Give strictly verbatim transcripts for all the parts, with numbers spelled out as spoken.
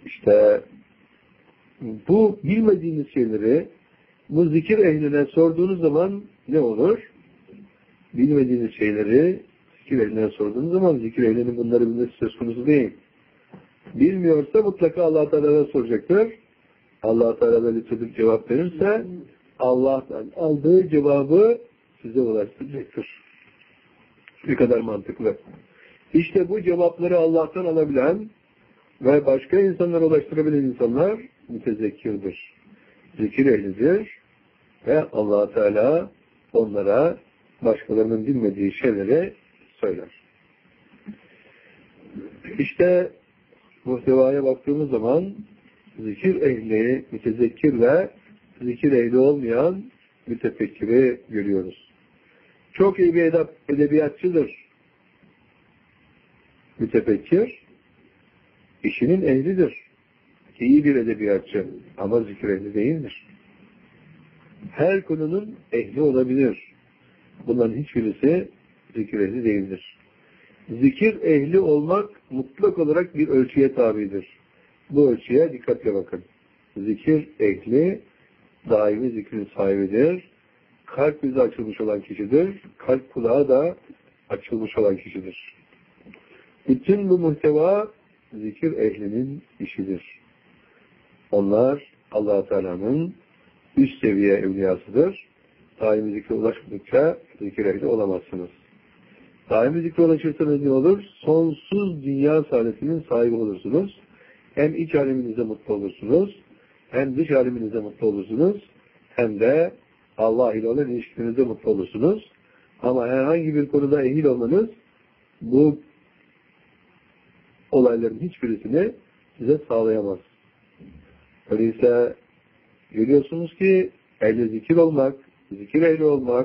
İşte bu bilmediğiniz şeyleri bu zikir ehline sorduğunuz zaman ne olur? Bilmediğiniz şeyleri zikir ehline sorduğunuz zaman zikir ehlinin bunları bilmesi söz konusu değil. Bilmiyorsa mutlaka Allah-u Teala'ya soracaktır. Allah-u Teala da lütfedip cevap verirse Allah'tan aldığı cevabı size ulaştıracaktır. Ne kadar mantıklı. İşte bu cevapları Allah'tan alabilen ve başka insanlara ulaştırabilen insanlar mütezekkirdir. Zikir ehlidir ve Allah-u Teala onlara başkalarının bilmediği şeyleri söyler. İşte muhtevaya baktığımız zaman zikir ehli, mütezekkir ve zikir ehli olmayan mütefekkiri görüyoruz. Çok iyi bir edeb edebiyatçıdır mütefekkir, işinin ehlidir. İyi bir edebiyatçı ama zikir ehli değildir. Her konunun ehli olabilir. Bunların hiçbirisi zikir ehli değildir. Zikir ehli olmak mutlak olarak bir ölçüye tabidir. Bu ölçüye dikkatle bakın. Zikir ehli daimi zikrin sahibidir. Kalp yüzü açılmış olan kişidir. Kalp kulağı da açılmış olan kişidir. Bütün bu muhteva zikir ehlinin işidir. Onlar Allah-u Teala'nın üst seviye evliyasıdır. Daimi zikre ulaşmadıkça zikir ehli olamazsınız. Daimi zikre ulaşırsanız ne olur? Sonsuz dünya saadetinin sahibi olursunuz. Hem iç aleminizde mutlu olursunuz, hem dış aleminizde mutlu olursunuz, hem de Allah ile olan ilişkinizde mutlu olursunuz. Ama herhangi bir konuda ehil olmanız bu olayların hiçbirisini size sağlayamaz. Öyleyse görüyorsunuz ki ehli zikir olmak, zikir ehli olmak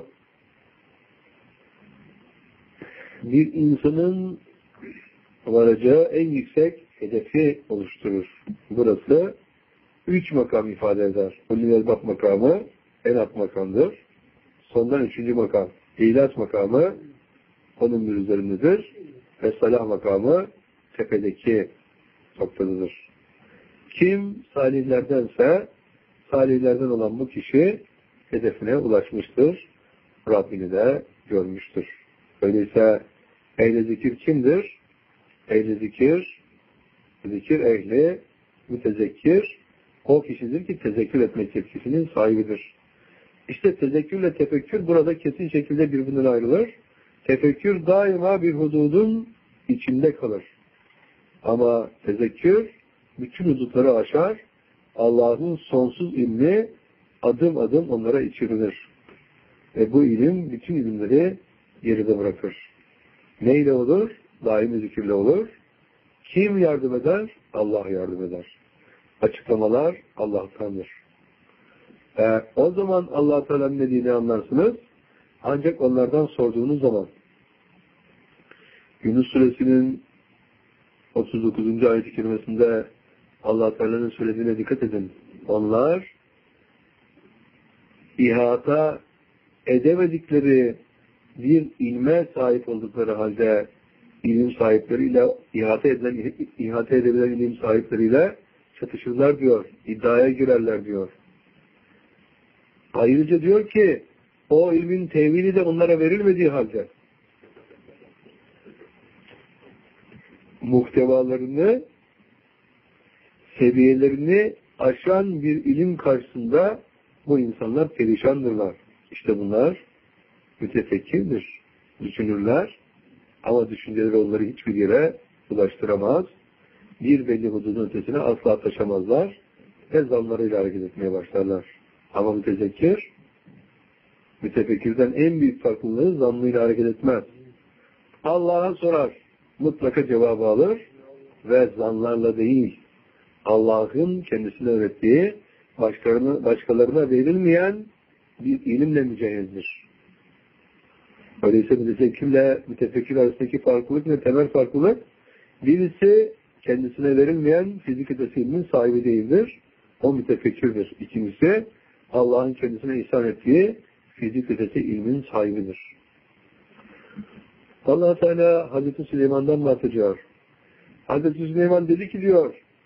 bir insanın varacağı en yüksek hedefi oluşturur. Burası üç makam ifade eder. Ulul elbab makamı en alt makamdır. Sondan üçüncü makam. İhlas makamı onun bir üzerindedir. Ve salah makamı tepedeki noktadadır. Kim salihlerdense salihlerden olan bu kişi hedefine ulaşmıştır. Rabbini de görmüştür. Öyleyse ehl-i zikir kimdir? Ehl-i zikir, zikir ehli, mütezekkir, o kişidir ki tezekkür etmek yetkisinin sahibidir. İşte tezekkürle tefekkür burada kesin şekilde birbirinden ayrılır. Tefekkür daima bir hududun içinde kalır. Ama tezekkür bütün hudutları aşar, Allah'ın sonsuz ilmi adım adım onlara içirilir. Ve bu ilim bütün ilimleri geride bırakır. Neyle olur? Daimi zikirle olur. Kim yardım eder? Allah yardım eder. Açıklamalar Allah'tandır. Ee, o zaman Allah-u Teala'nın dediğini anlarsınız. Ancak onlardan sorduğunuz zaman Yunus Suresinin otuz dokuzuncu ayet-i kerimesinde Allah-u Teala'nın söylediğine dikkat edin. Onlar ihata edemedikleri bir ilme sahip oldukları halde ilim sahipleriyle ihate edilen, ihate edebilen ilim sahipleriyle çatışırlar diyor. İddiaya girerler diyor. Ayrıca diyor ki o ilmin tevili de onlara verilmediği halde muhtevalarını, seviyelerini aşan bir ilim karşısında bu insanlar perişandırlar. İşte bunlar mütefekkirdir. Düşünürler ama düşünceleri onları hiçbir yere ulaştıramaz. Bir belli hududun ötesine asla taşamazlar ve zanlarıyla hareket etmeye başlarlar. Ama mütezekkir, mütefekkirden en büyük farklılığı zannıyla hareket etmez. Allah'a sorar, mutlaka cevabı alır ve zanlarla değil, Allah'ın kendisine öğrettiği, başkalarına, başkalarına verilmeyen bir ilimle mücehhezdir. Öyleyse mütezekkirle mütefekkir arasındaki farklılık ne? Temel farklılık, birisi kendisine verilmeyen fizik ötesi ilmin sahibi değildir. O mütefekkirdir. İkincisi, Allah'ın kendisine ihsan ettiği fizik ötesi ilmin sahibidir. Allah Teala Hazreti Süleyman'dan bahsediyor. Hazreti Süleyman dedi ki diyor,